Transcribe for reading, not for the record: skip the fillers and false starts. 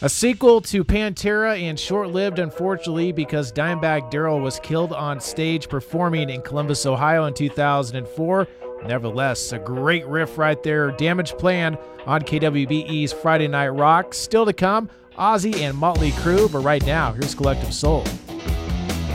A sequel to Pantera, and short-lived, unfortunately, because Dimebag Darrell was killed on stage performing in Columbus, Ohio in 2004. Nevertheless, a great riff right there. Damage Plan on KWBE's Friday Night Rock. Still to come, Ozzy and Motley Crue, but right now, here's Collective Soul.